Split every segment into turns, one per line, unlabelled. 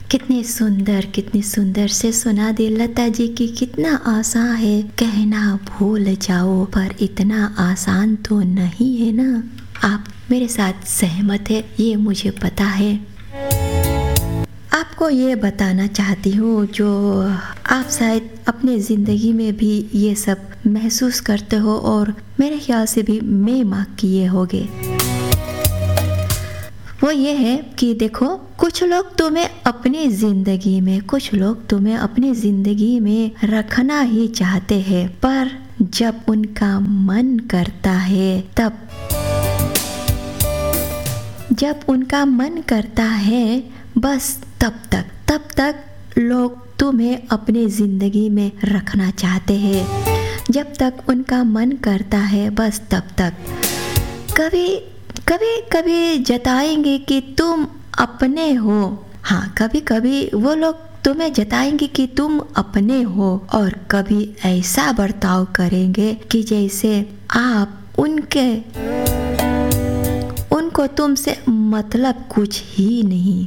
कितनी सुंदर से सुना दी लता जी की। कितना आसान है कहना भूल जाओ, पर इतना आसान तो नहीं है ना। आप मेरे साथ सहमत है, ये मुझे पता है। आपको ये बताना चाहती हूँ, जो आप शायद अपने ज़िंदगी में भी ये सब महसूस करते हो और मेरे ख्याल से भी मैं मार्क किए होगे। वो ये है कि देखो, कुछ लोग तुम्हें अपनी ज़िंदगी में रखना ही चाहते हैं, पर जब उनका मन करता है बस तब तक लोग तुम्हें अपनी ज़िंदगी में रखना चाहते हैं। जब तक उनका मन करता है बस तब तक। कभी जताएंगे कि तुम अपने हो। हाँ, कभी वो लोग तुम्हें जताएंगे कि तुम अपने हो, और कभी ऐसा बर्ताव करेंगे कि जैसे आप उनको तुमसे मतलब कुछ ही नहीं।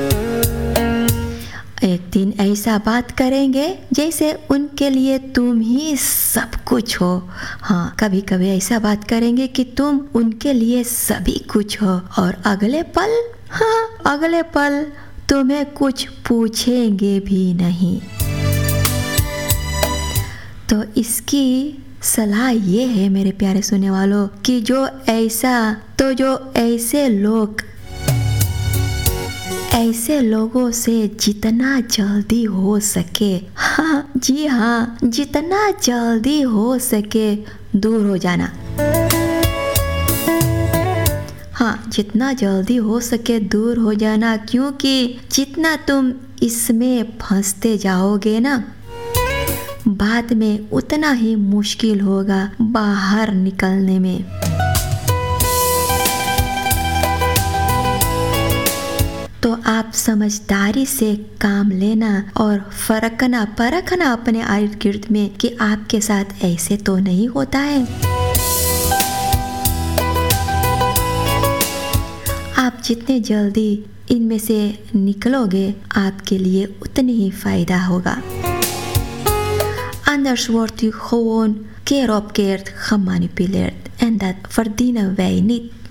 एक दिन ऐसा बात करेंगे जैसे उनके लिए तुम ही सब कुछ हो। हाँ, कभी ऐसा बात करेंगे कि तुम उनके लिए सभी कुछ हो, और अगले पल तुम्हें कुछ पूछेंगे भी नहीं। तो इसकी सलाह ये है मेरे प्यारे सुनने वालों, कि जो ऐसे लोगों से जितना जल्दी हो सके, हाँ जी हाँ, जितना जल्दी हो सके दूर हो जाना। हाँ, जितना जल्दी हो सके दूर हो जाना, क्योंकि जितना तुम इसमें फंसते जाओगे ना, बाद में उतना ही मुश्किल होगा बाहर निकलने में। तो आप समझदारी से काम लेना और परखना अपने इर्द गिर्द में कि आपके साथ ऐसे तो नहीं होता है। आप जितने जल्दी इनमें से निकलोगे, आपके लिए उतनी ही फायदा होगा। Anders wordt u gewoon keer op keer gemanipuleerd en dat verdienen wij niet.